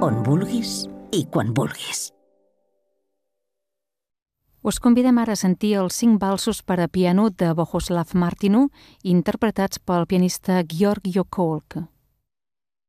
on vulguis i quan vulguis. Us convidem ara a sentir els 5 valsos per a piano de Bohuslav Martinu, interpretats pel pianista Georg Yokolk.